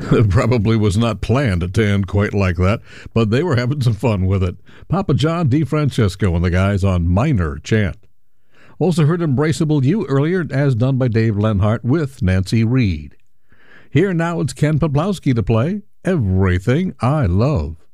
It probably was not planned to end quite like that, but they were having some fun with it. Papa John DeFrancesco and the guys on Minor Chant. Also heard Embraceable You earlier, as done by Dave Lenhart with Nancy Reed. Here now it's Ken Peplowski to play Everything I Love.